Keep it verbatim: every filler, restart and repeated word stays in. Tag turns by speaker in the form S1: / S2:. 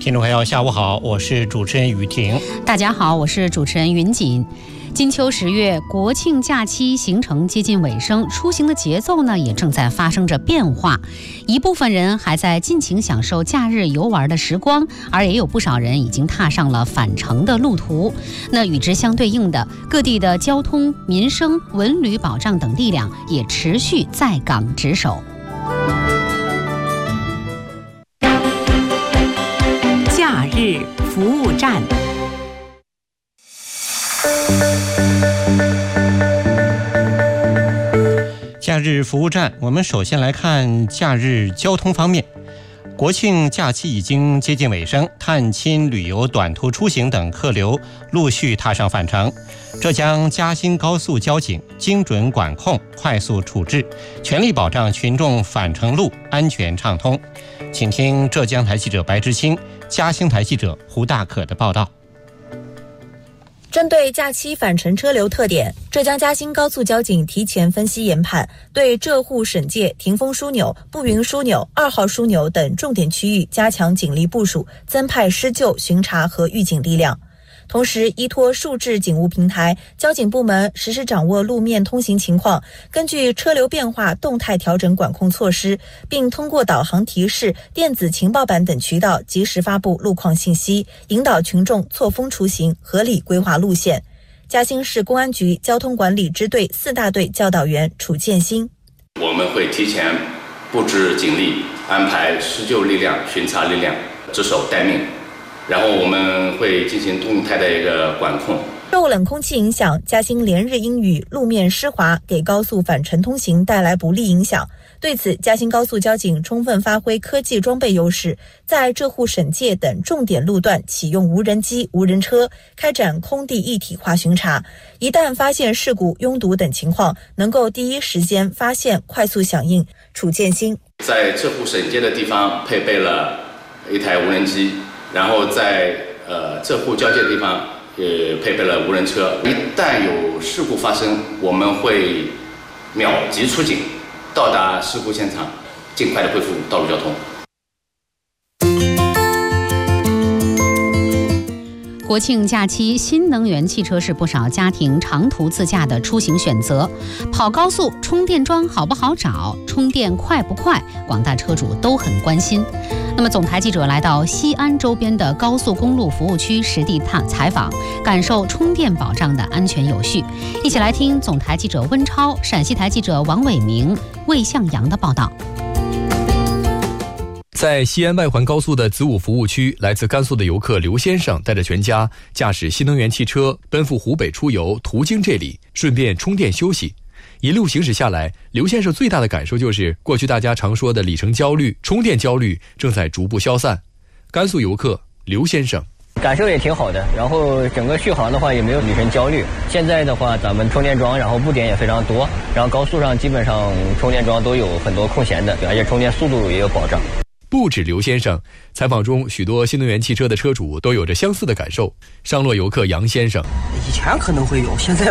S1: 听众朋友，下午好，我是主持人雨婷。
S2: 大家好，我是主持人云锦。金秋十月，国庆假期行程接近尾声，出行的节奏呢也正在发生着变化。一部分人还在尽情享受假日游玩的时光，而也有不少人已经踏上了返程的路途。那与之相对应的，各地的交通、民生、文旅保障等力量也持续在岗值守。
S3: 假日服务站。
S1: 假日服务站，我们首先来看假日交通方面。国庆假期已经接近尾声，探亲、旅游、短途出行等客流陆续踏上返程。浙江嘉兴高速交警精准管控、快速处置，全力保障群众返程路安全畅通。请听浙江台记者白之清、嘉兴台记者胡大可的报道。
S4: 针对假期返程车流特点，浙江嘉兴高速交警提前分析研判，对浙沪省界、霆锋枢纽、步云枢纽、二号枢纽等重点区域加强警力部署，增派施救、巡查和预警力量。同时，依托数字警务平台，交警部门实时掌握路面通行情况，根据车流变化动态调整管控措施，并通过导航提示、电子情报板等渠道及时发布路况信息，引导群众错峰出行，合理规划路线。嘉兴市公安局交通管理支队四大队教导员楚建新：
S5: 我们会提前布置警力，安排施救力量、巡查力量，值守待命。然后我们会进行动态的一个管控。
S4: 受冷空气影响，嘉兴连日阴雨，路面湿滑，给高速返程通行带来不利影响。对此，嘉兴高速交警充分发挥科技装备优势，在浙沪省界等重点路段启用无人机、无人车，开展空地一体化巡查。一旦发现事故、拥堵等情况，能够第一时间发现，快速响应。楚建新：
S5: 在浙沪省界的地方配备了一台无人机。然后在呃浙沪交界地方也配备了无人车，一旦有事故发生，我们会秒级出警，到达事故现场，尽快的恢复道路交通。
S2: 国庆假期，新能源汽车是不少家庭长途自驾的出行选择。跑高速充电桩好不好找？充电快不快？广大车主都很关心。那么，总台记者来到西安周边的高速公路服务区实地探采访，感受充电保障的安全有序。一起来听总台记者温超、陕西台记者王伟明、魏向阳的报道。
S6: 在西安外环高速的子午服务区，来自甘肃的游客刘先生带着全家驾驶新能源汽车奔赴湖北出游，途经这里，顺便充电休息。一路行驶下来，刘先生最大的感受就是，过去大家常说的里程焦虑、充电焦虑正在逐步消散。甘肃游客刘先生
S7: 感受也挺好的，然后整个续航的话也没有里程焦虑。现在的话，咱们充电桩然后布点也非常多，然后高速上基本上充电桩都有很多空闲的，而且充电速度也有保障。
S6: 不止刘先生，采访中许多新能源汽车的车主都有着相似的感受。上洛游客杨先生：
S8: 以前可能会有，现在